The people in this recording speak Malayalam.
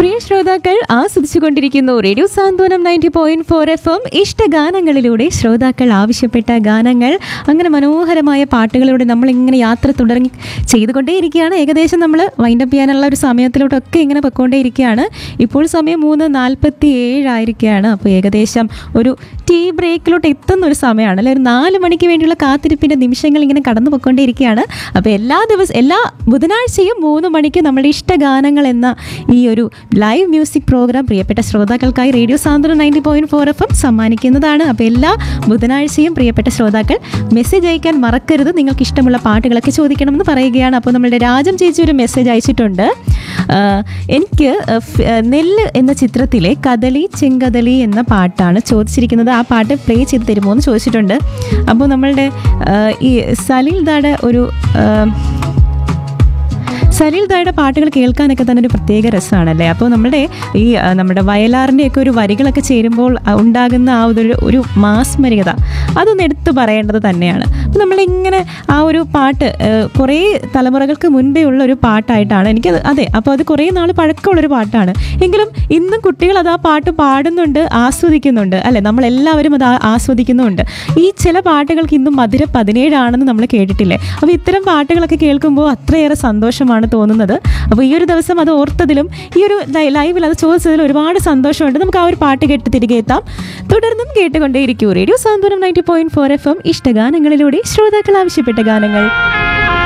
പ്രിയ ശ്രോതാക്കൾ ആസ്വദിച്ചുകൊണ്ടിരിക്കുന്നു റേഡിയോ സാന്ത്വനം 90.4 FM ഇഷ്ടഗാനങ്ങളിലൂടെ ശ്രോതാക്കൾ ആവശ്യപ്പെട്ട ഗാനങ്ങൾ. അങ്ങനെ മനോഹരമായ പാട്ടുകളിലൂടെ നമ്മളിങ്ങനെ യാത്ര തുടങ്ങി ചെയ്തുകൊണ്ടേയിരിക്കുകയാണ്. ഏകദേശം നമ്മൾ വൈൻഡപ്പ് ചെയ്യാനുള്ള ഒരു സമയത്തിലോട്ടൊക്കെ ഇങ്ങനെ പൊയ്ക്കൊണ്ടേയിരിക്കുകയാണ്. ഇപ്പോൾ സമയം 3:47 ആയിരിക്കുകയാണ്. അപ്പോൾ ഏകദേശം ഒരു ടീ ബ്രേക്കിലോട്ട് എത്തുന്ന ഒരു സമയമാണ് അല്ലെ. ഒരു 4 മണിക്ക് വേണ്ടിയുള്ള കാത്തിരിപ്പിൻ്റെ നിമിഷങ്ങൾ ഇങ്ങനെ കടന്നു പൊയ്ക്കൊണ്ടേയിരിക്കുകയാണ്. അപ്പോൾ എല്ലാ ബുധനാഴ്ചയും 3 മണിക്ക് നമ്മുടെ ഇഷ്ടഗാനങ്ങൾ എന്ന ഈ ഒരു ലൈവ് മ്യൂസിക് പ്രോഗ്രാം പ്രിയപ്പെട്ട ശ്രോതാക്കൾക്കായി റേഡിയോ സാന്ത്വനം 90.4 FM സമ്മാനിക്കുന്നതാണ്. അപ്പോൾ എല്ലാ ബുധനാഴ്ചയും പ്രിയപ്പെട്ട ശ്രോതാക്കൾ മെസ്സേജ് അയക്കാൻ മറക്കരുത്. നിങ്ങൾക്ക് ഇഷ്ടമുള്ള പാട്ടുകളൊക്കെ ചോദിക്കണമെന്ന് പറയുകയാണ്. അപ്പോൾ നമ്മളുടെ രാജം ചേച്ചി ഒരു മെസ്സേജ് അയച്ചിട്ടുണ്ട്. എനിക്ക് നെല്ല് എന്ന ചിത്രത്തിലെ കദളി ചെങ്കദളി എന്ന പാട്ടാണ് ചോദിച്ചിരിക്കുന്നത്. ആ പാട്ട് പ്ലേ ചെയ്ത് തരുമോ എന്ന് ചോദിച്ചിട്ടുണ്ട്. അപ്പോൾ നമ്മളുടെ ഈ സലീൽ ദായുടെ പാട്ടുകൾ കേൾക്കാനൊക്കെ തന്നെ ഒരു പ്രത്യേക രസമാണല്ലേ. അപ്പോൾ നമ്മുടെ വയലാറിൻ്റെയൊക്കെ ഒരു വരികളൊക്കെ ചേരുമ്പോൾ ഉണ്ടാകുന്ന ആ ഒരു മാസ്മരികത അതൊന്ന് എടുത്തു പറയേണ്ടത് തന്നെയാണ്. അപ്പോൾ നമ്മളിങ്ങനെ ആ ഒരു പാട്ട് കുറേ തലമുറകൾക്ക് മുൻപേ ഉള്ള ഒരു പാട്ടായിട്ടാണ് എനിക്കത്. അതെ, അപ്പോൾ അത് കുറേ നാൾ പഴക്കമുള്ളൊരു പാട്ടാണ്. എങ്കിലും ഇന്നും കുട്ടികൾ അത് ആ പാട്ട് പാടുന്നുണ്ട്, ആസ്വദിക്കുന്നുണ്ട് അല്ലേ. നമ്മളെല്ലാവരും അത് ആസ്വദിക്കുന്നുമുണ്ട്. ഈ ചില പാട്ടുകൾക്ക് ഇന്നും മധുര 17 ആണെന്ന് നമ്മൾ കേട്ടിട്ടില്ലേ. അപ്പോൾ ഇത്തരം പാട്ടുകളൊക്കെ കേൾക്കുമ്പോൾ അത്രയേറെ സന്തോഷമാണ് തോന്നുന്നത്. അപ്പോൾ ഈ ഒരു ദിവസം അത് ഓർത്തതിലും ഈ ഒരു ലൈവിൽ അത് ചോദിച്ചതിലും ഒരുപാട് സന്തോഷമുണ്ട്. നമുക്ക് ആ ഒരു പാട്ട് കേട്ട് തിരികെ എത്താം. തുടർന്നും കേട്ടുകൊണ്ടേയിരിക്കൂ റേഡിയോ സാന്ത്വനം 90.4 FM ഇഷ്ടഗാനങ്ങളിലൂടെ ശ്രോതാക്കൾ ആവശ്യപ്പെട്ട ഗാനങ്ങൾ.